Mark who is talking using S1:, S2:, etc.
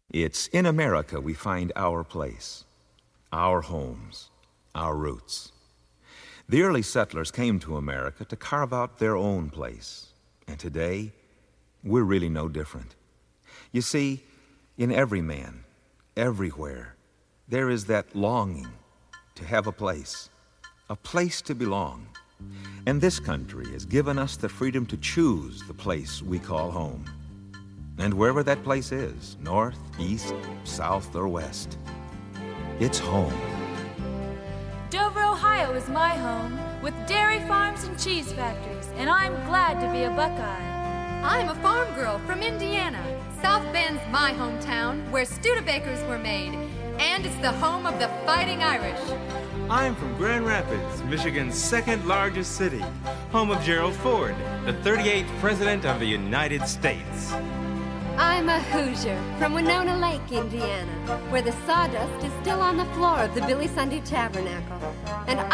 S1: It's in America we find our place, our homes, our roots. The early settlers came to America to carve out their own place, and today, we're really no different. You see, in every man, everywhere, there is that longing to have a place to belong. And this country has given us the freedom to choose the place we call home. And wherever that place is, north, east, south, or west, it's home.
S2: Dover, Ohio is my home, with dairy farms and cheese factories, and I'm glad to be a Buckeye.
S3: I'm a farm girl from Indiana. South Bend's my hometown, where Studebakers were made, and it's the home of the Fighting Irish.
S4: I'm from Grand Rapids, Michigan's second largest city, home of Gerald Ford, the 38th President of the United States.
S5: I'm a Hoosier from Winona Lake, Indiana, where the sawdust is still on the floor of the Billy Sunday Tabernacle. And